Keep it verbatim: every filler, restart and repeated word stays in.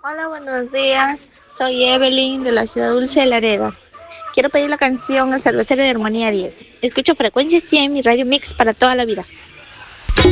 Hola, buenos días. Soy Evelyn de la ciudad dulce de Laredo. Quiero pedir la canción El cervecero de Armonía diez. Escucho frecuencia cien, mi radio mix para toda la vida.